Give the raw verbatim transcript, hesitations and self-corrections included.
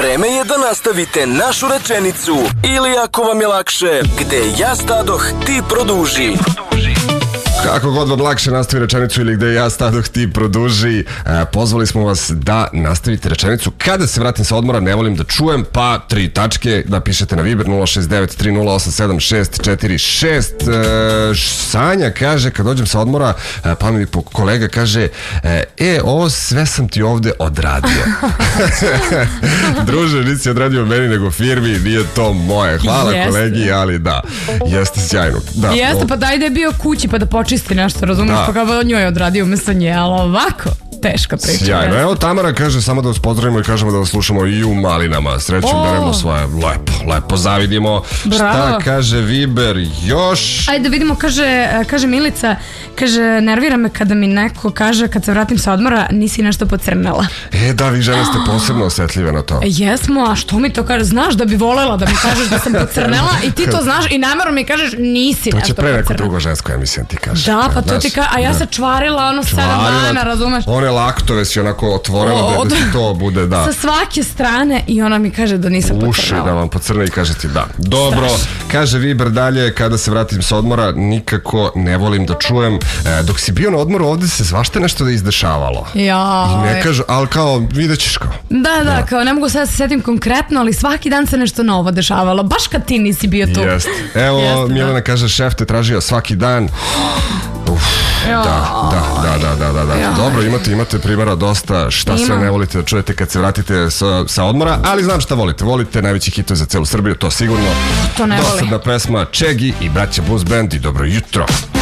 Vreme je da nastavite našu rečenicu ili ako vam je lakše, gde ja stadoh, ti produži. Kako god vam lakše nastavi rečenicu ili gde ja stadoh ti produži, e, pozvali smo vas da nastavite rečenicu. Kada se vratim sa odmora ne volim da čujem, pa tri tačke da pišete na Viber nula šest devet tri nula osam sedam šest četiri šest. E, Sanja kaže kad dođem sa odmora, e, pa mi kolega kaže e, e, ovo sve sam ti ovde odradio. Druže, nisi odradio meni nego firmi, nije to moje. Hvala jeste. Kolegi, ali da, jeste sjajno. Da, jeste, pa daj da je bio kući pa da počisti nešto, razumiješ, pa kao on njoj je odradio umjesto nje, ali ovako teška priča. Sjajno, evo Tamara kaže samo da vas pozdravimo i kažemo da vas slušamo i u Malinama. Srećom oh. beremo svoje, lepo, lepo zavidimo. Bravo. Šta kaže Viber još? Ajde da vidimo, kaže, kaže Milica, kaže nervira me kada mi neko kaže kad se vratim sa odmora nisi nešto pocrnela. E da, vi žene ste posebno osetljive na to. Jesmo, a što mi to kaže? Znaš da bi volela da mi kažeš da sam pocrnela i ti to znaš i namjerno mi kažeš nisi to nešto će pre neko pocrnela. drugo žensko emisija ti kaže. Da, pa to ti kaže, a ja se čvarila ono sedam dana, razumeš? One laktove si onako otvorila o, da, da ti to bude, da. Sa svake strane i ona mi kaže da nisam pocrnela. Uši da vam pocrne i kaže ti da. Dobro, strašno. Kaže Viber dalje, kada se vratim s odmora nikako ne volim da čujem. E, dok si bio na odmoru ovde se svašta nešto da izdešavalo. Ja. I ne kažu, ali kao vidjet ćeš kao. Da, da, da, kao ne mogu sad se setim konkretno, ali svaki dan se nešto novo dešavalo. Baš kad ti nisi bio tu. Jest. Evo, Jeste, Milena da. kaže šef te tražio svaki dan. Uf, da, da, da, da, da, da, da. Dobro, imate, imate primjera dosta šta sve ne volite da čujete kad se vratite sa, sa odmora, ali znam šta volite. Volite najveći hitove za celu Srbiju, to sigurno. To ne voli. Dosadna pesma Čegi i braća Blues Band i dobro jutro.